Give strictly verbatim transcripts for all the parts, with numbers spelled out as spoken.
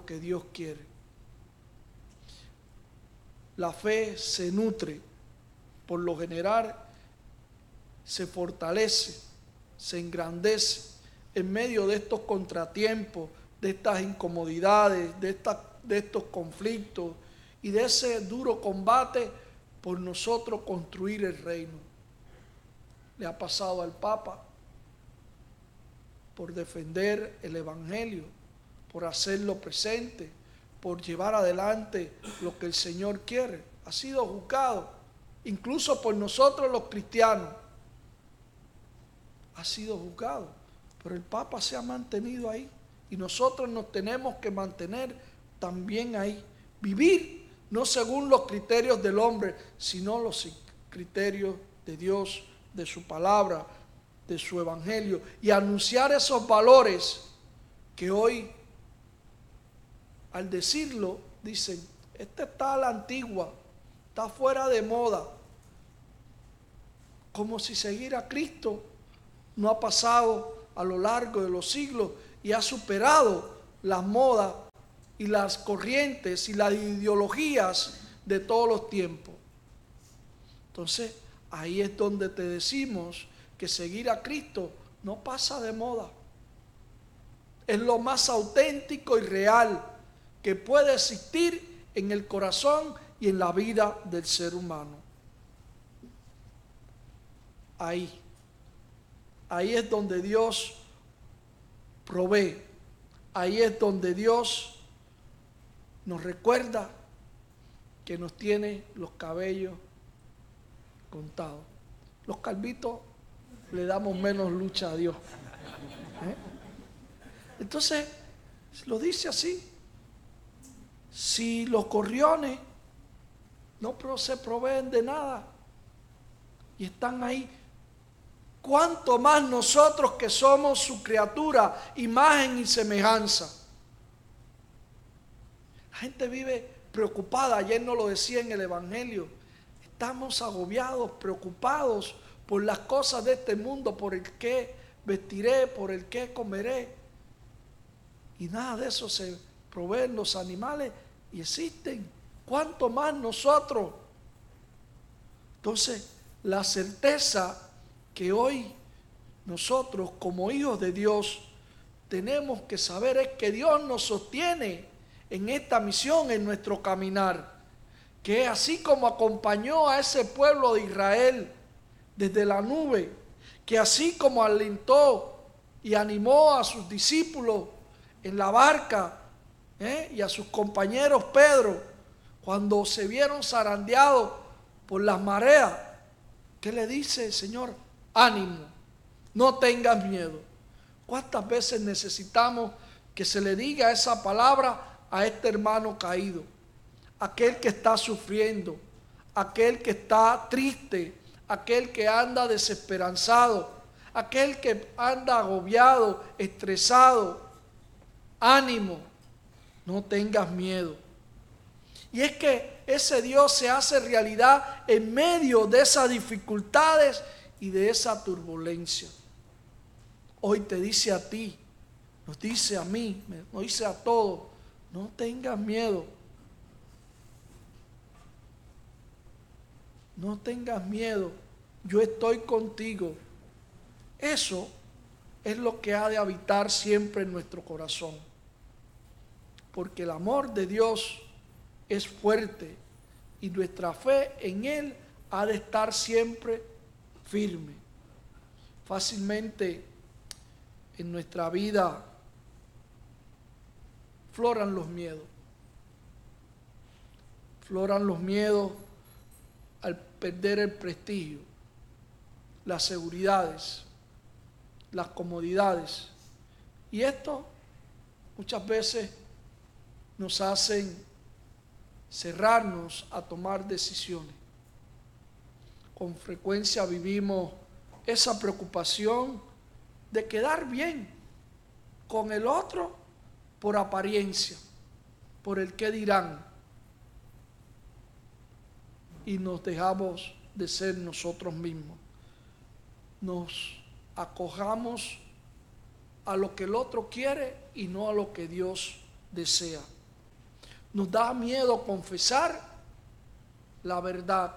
que Dios quiere. La fe se nutre, por lo general se fortalece, se engrandece en medio de estos contratiempos, de estas incomodidades, de, esta, de estos conflictos y de ese duro combate por nosotros construir el reino. Le ha pasado al Papa por defender el Evangelio, por hacerlo presente, por llevar adelante lo que el Señor quiere. Ha sido juzgado, incluso por nosotros los cristianos. Ha sido juzgado, pero el Papa se ha mantenido ahí y nosotros nos tenemos que mantener también ahí. Vivir no según los criterios del hombre, sino los criterios de Dios, de su palabra, de su evangelio, y anunciar esos valores que hoy, al decirlo, dicen, este está a la antigua, está fuera de moda, como si seguir a Cristo no ha pasado a lo largo de los siglos y ha superado las modas y las corrientes y las ideologías de todos los tiempos. Entonces, ahí es donde te decimos que seguir a Cristo no pasa de moda. Es lo más auténtico y real que puede existir en el corazón y en la vida del ser humano. Ahí, ahí es donde Dios provee. Ahí es donde Dios nos recuerda que nos tiene los cabellos contados. Los calvitos le damos menos lucha a Dios. ¿Eh? Entonces, lo dice así. Si los gorriones no se proveen de nada y están ahí, ¿cuánto más nosotros que somos su criatura, imagen y semejanza? La gente vive preocupada, ayer nos lo decía en el Evangelio. Estamos agobiados, preocupados por las cosas de este mundo, por el qué vestiré, por el qué comeré. Y nada de eso se proveen los animales y existen. ¿Cuánto más nosotros? Entonces, la certeza que hoy nosotros como hijos de Dios tenemos que saber es que Dios nos sostiene en esta misión, en nuestro caminar. Que así como acompañó a ese pueblo de Israel desde la nube, que así como alentó y animó a sus discípulos en la barca ¿eh? y a sus compañeros Pedro, cuando se vieron zarandeados por las mareas, ¿qué le dice el Señor? Ánimo, no tengas miedo. ¿Cuántas veces necesitamos que se le diga esa palabra a este hermano caído? Aquel que está sufriendo, aquel que está triste, aquel que anda desesperanzado, aquel que anda agobiado, estresado. Ánimo, no tengas miedo. Y es que ese Dios se hace realidad en medio de esas dificultades y de esa turbulencia. Hoy te dice a ti, nos dice a mí, nos dice a todos, no tengas miedo. No tengas miedo, yo estoy contigo. Eso es lo que ha de habitar siempre en nuestro corazón. Porque el amor de Dios es fuerte y nuestra fe en Él ha de estar siempre firme. Fácilmente en nuestra vida floran los miedos. Floran los miedos al perder el prestigio, las seguridades, las comodidades. Y esto muchas veces nos hacen cerrarnos a tomar decisiones. Con frecuencia vivimos esa preocupación de quedar bien con el otro por apariencia, por el qué dirán. Y nos dejamos de ser nosotros mismos. Nos acojamos a lo que el otro quiere y no a lo que Dios desea. Nos da miedo confesar la verdad,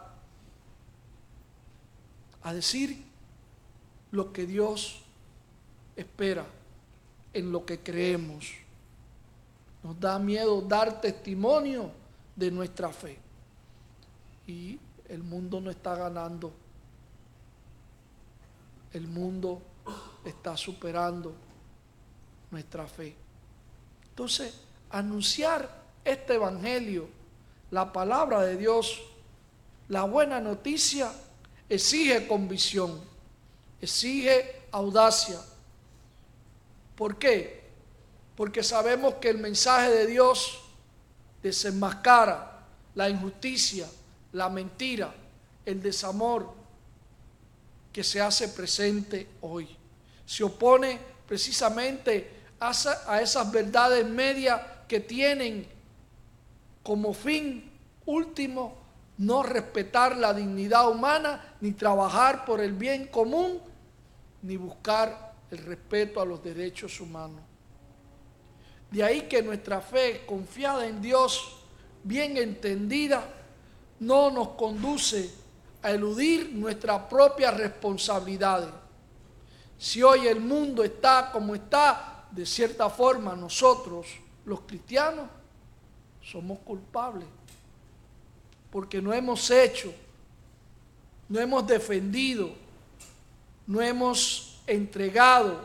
a decir lo que Dios espera, en lo que creemos. Nos da miedo dar testimonio de nuestra fe. Y el mundo no está ganando. El mundo está superando nuestra fe. Entonces, anunciar este evangelio, la palabra de Dios, la buena noticia, exige convicción, exige audacia. ¿Por qué? Porque sabemos que el mensaje de Dios desenmascara la injusticia, la mentira, el desamor que se hace presente hoy. Se opone precisamente a esas verdades medias que tienen como fin último no respetar la dignidad humana, ni trabajar por el bien común, ni buscar el respeto a los derechos humanos. De ahí que nuestra fe, confiada en Dios, bien entendida, no nos conduce a eludir nuestras propias responsabilidades. Si hoy el mundo está como está, de cierta forma nosotros, los cristianos, somos culpables, porque no hemos hecho, no hemos defendido, no hemos entregado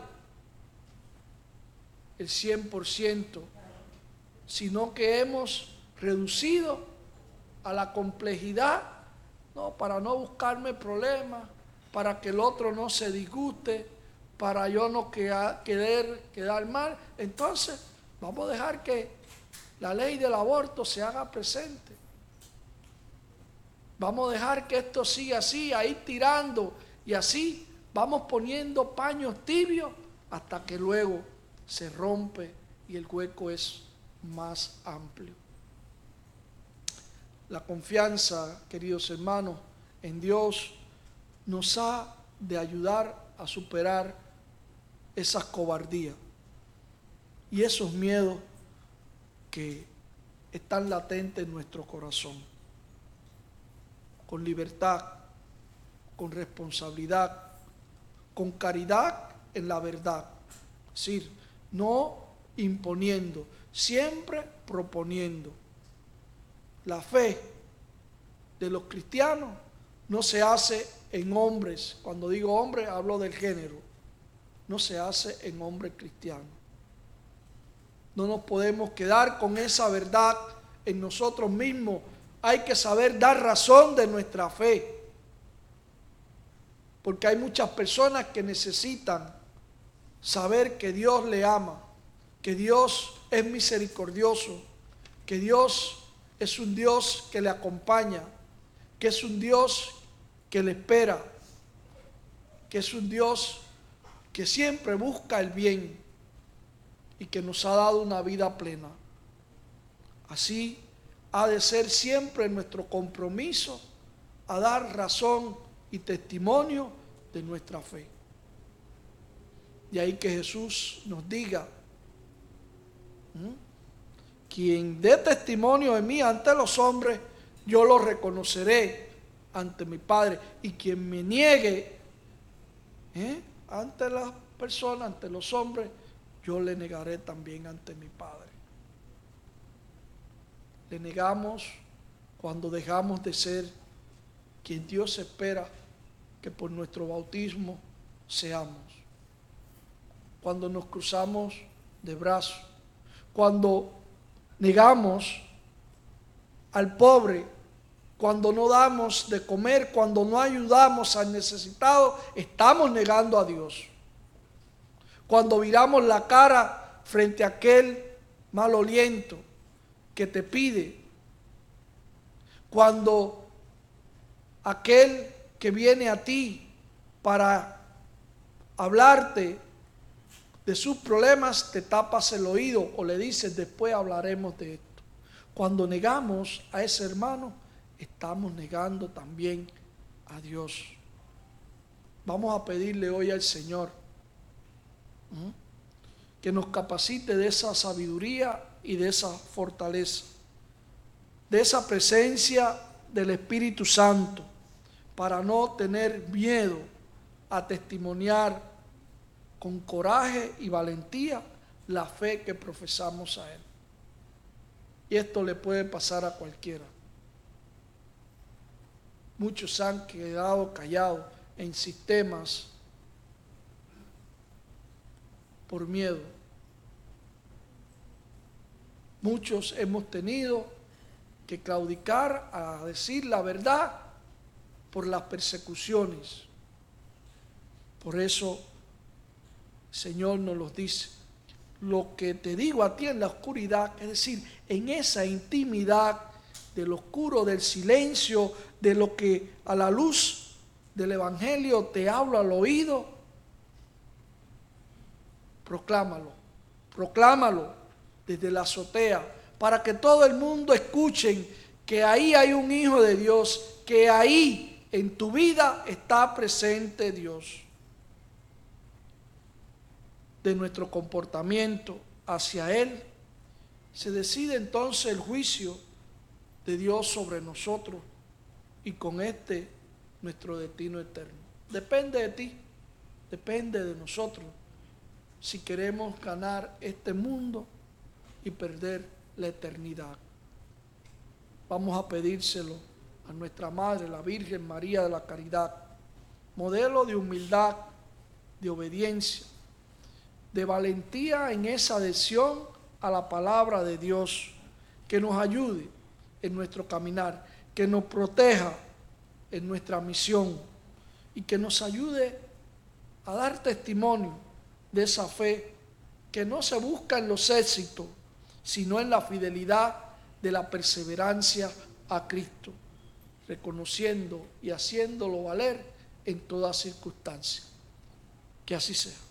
el cien por ciento, sino que hemos reducido a la complejidad, no, para no buscarme problemas, para que el otro no se disguste, para yo no quedar, quedar, quedar mal. Entonces, vamos a dejar que la ley del aborto se haga presente. Vamos a dejar que esto siga así, ahí tirando, y así vamos poniendo paños tibios hasta que luego se rompe y el hueco es más amplio. La confianza, queridos hermanos, en Dios nos ha de ayudar a superar esas cobardías y esos miedos que están latentes en nuestro corazón. Con libertad, con responsabilidad, con caridad en la verdad. Es decir, no imponiendo, siempre proponiendo. La fe de los cristianos no se hace en hombres. Cuando digo hombres, hablo del género. No se hace en hombres cristianos. No nos podemos quedar con esa verdad en nosotros mismos. Hay que saber dar razón de nuestra fe. Porque hay muchas personas que necesitan saber que Dios le ama, que Dios es misericordioso, que Dios es un Dios que le acompaña, que es un Dios que le espera, que es un Dios que siempre busca el bien y que nos ha dado una vida plena. Así ha de ser siempre nuestro compromiso a dar razón y testimonio de nuestra fe. De ahí que Jesús nos diga, ¿Mm? quien dé testimonio de mí ante los hombres, yo lo reconoceré ante mi Padre. Y quien me niegue ¿eh? ante las personas, ante los hombres, yo le negaré también ante mi Padre. Le negamos cuando dejamos de ser quien Dios espera que por nuestro bautismo seamos. Cuando nos cruzamos de brazos, cuando negamos al pobre, cuando no damos de comer, cuando no ayudamos al necesitado, estamos negando a Dios. Cuando viramos la cara frente a aquel maloliento que te pide, cuando aquel que viene a ti para hablarte de sus problemas, te tapas el oído o le dices, después hablaremos de esto. Cuando negamos a ese hermano, estamos negando también a Dios. Vamos a pedirle hoy al Señor ¿eh? que nos capacite de esa sabiduría y de esa fortaleza, de esa presencia del Espíritu Santo para no tener miedo a testimoniar con coraje y valentía la fe que profesamos a Él. Y esto le puede pasar a cualquiera. Muchos han quedado callados en sistemas por miedo. Muchos hemos tenido que claudicar a decir la verdad por las persecuciones. Por eso el Señor nos los dice. Lo que te digo a ti en la oscuridad, es decir, en esa intimidad del oscuro, del silencio, de lo que a la luz del Evangelio te hablo al oído, proclámalo, proclámalo desde la azotea, para que todo el mundo escuche que ahí hay un hijo de Dios, que ahí en tu vida está presente Dios. De nuestro comportamiento hacia Él, se decide entonces el juicio de Dios sobre nosotros y con este nuestro destino eterno. Depende de ti, depende de nosotros, si queremos ganar este mundo y perder la eternidad. Vamos a pedírselo a nuestra Madre, la Virgen María de la Caridad, modelo de humildad, de obediencia, de valentía en esa adhesión a la palabra de Dios, que nos ayude en nuestro caminar, que nos proteja en nuestra misión y que nos ayude a dar testimonio de esa fe que no se busca en los éxitos, sino en la fidelidad de la perseverancia a Cristo, reconociendo y haciéndolo valer en toda circunstancia. Que así sea.